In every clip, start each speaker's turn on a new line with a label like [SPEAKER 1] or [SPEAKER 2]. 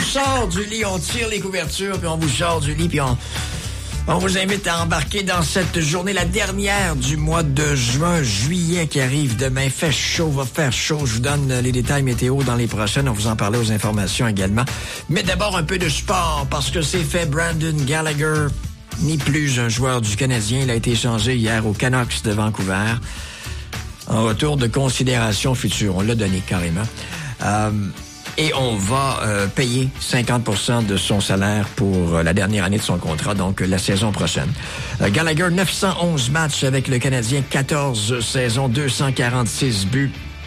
[SPEAKER 1] sort du lit, on tire les couvertures, puis on vous sort du lit, puis on vous invite à embarquer dans cette journée, la dernière du mois de juillet qui arrive demain. Fait chaud, va faire chaud. Je vous donne les détails météo dans les prochaines. On vous en parlait aux informations également. Mais d'abord, un peu de sport, parce que c'est fait. Brandon Gallagher, ni plus un joueur du Canadien. Il a été échangé hier aux Canucks de Vancouver. En retour de considération future. On l'a donné carrément. Et on va payer 50% de son salaire pour la dernière année de son contrat, donc la saison prochaine. Gallagher, 911 matchs avec le Canadien, 14 saisons, 246 buts,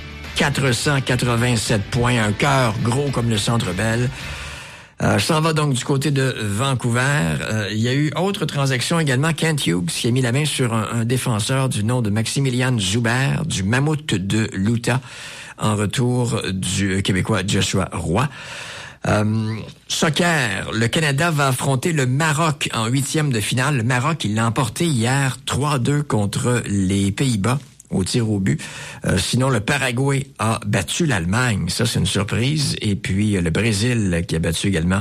[SPEAKER 1] 487 points, un cœur gros comme le Centre Bell. S'en va donc du côté de Vancouver. Il y a eu autre transaction également. Kent Hughes qui a mis la main sur un défenseur du nom de Maximilian Joubert du Mammouth de l'Utah en retour du Québécois Joshua Roy. Soccer, le Canada va affronter le Maroc en 8e de finale. Le Maroc, il l'a emporté hier 3-2 contre les Pays-Bas au tir au but. Sinon, le Paraguay a battu l'Allemagne. Ça, c'est une surprise. Et puis, le Brésil qui a battu également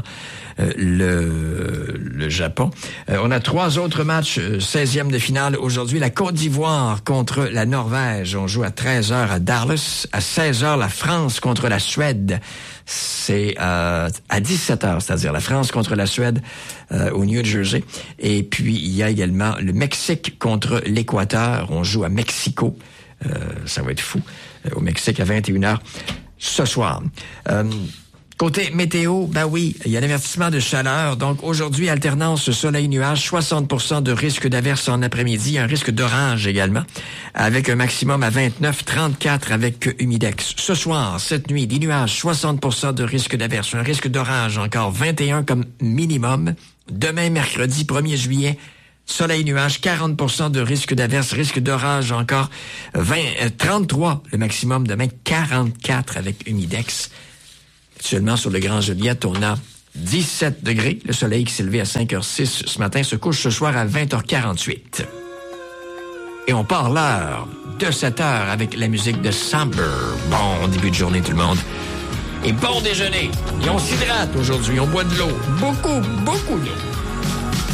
[SPEAKER 1] le Japon. On a 3 autres matchs, 16e de finale aujourd'hui. La Côte d'Ivoire contre la Norvège. On joue à 13h à Dallas. À 16h, la France contre la Suède. C'est à 17h, c'est-à-dire la France contre la Suède au New Jersey. Et puis, il y a également le Mexique contre l'Équateur. On joue à Mexico. Ça va être fou. Au Mexique à 21h ce soir. Côté météo, ben oui, il y a un avertissement de chaleur. Donc, aujourd'hui, alternance soleil-nuage, 60% de risque d'averse en après-midi, un risque d'orage également, avec un maximum à 29, 34 avec humidex. Ce soir, cette nuit, des nuages, 60% de risque d'averse, un risque d'orage encore, 21 comme minimum. Demain, mercredi, 1er juillet, soleil-nuage, 40% de risque d'averse, risque d'orage encore, 33 le maximum. Demain, 44 avec humidex. Actuellement, sur le Grand Joliette, on a 17 degrés. Le soleil qui s'est levé à 5h06 ce matin se couche ce soir à 20h48. Et on part l'heure de 7h avec la musique de Samber. Bon début de journée, tout le monde. Et bon déjeuner. Et on s'hydrate aujourd'hui. On boit de l'eau. Beaucoup, beaucoup d'eau.